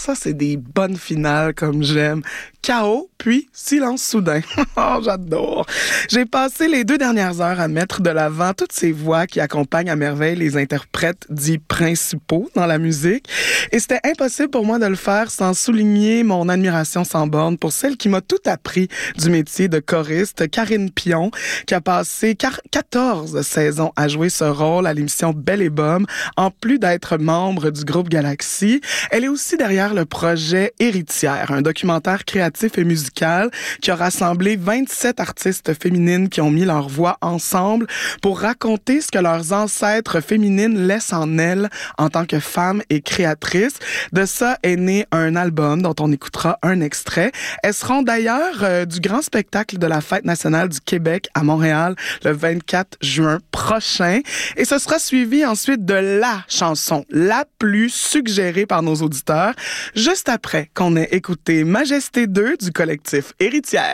ça, c'est des bonnes finales comme j'aime. Chaos, puis silence soudain. Oh, j'adore. J'ai passé les 2 dernières heures à mettre de l'avant toutes ces voix qui accompagnent à merveille les interprètes dits principaux dans la musique. Et c'était impossible pour moi de le faire sans souligner mon admiration sans borne pour celle qui m'a tout appris du métier de choriste, Karine Pion, qui a passé 14 saisons à jouer ce rôle à l'émission Belle et Bomme, en plus d'être membre du groupe Galaxy. Elle est aussi derrière le projet Héritière, un documentaire créatif et musical qui a rassemblé 27 artistes féminines qui ont mis leur voix ensemble pour raconter ce que leurs ancêtres féminines laissent en elles en tant que femmes et créatrices. De ça est né un album dont on écoutera un extrait. Elles seront d'ailleurs du grand spectacle de la Fête nationale du Québec à Montréal le 24 juin prochain. Et ce sera suivi ensuite de la chanson la plus suggérée par nos auditeurs, juste après qu'on ait écouté Majesté 2 du collectif Héritière.